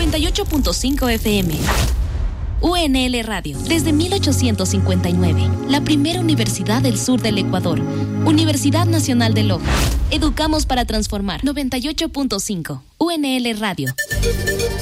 98.5 FM. UNL Radio, desde 1859, la primera universidad del sur del Ecuador. Universidad Nacional de Loja. Educamos para transformar. 98.5 UNL Radio.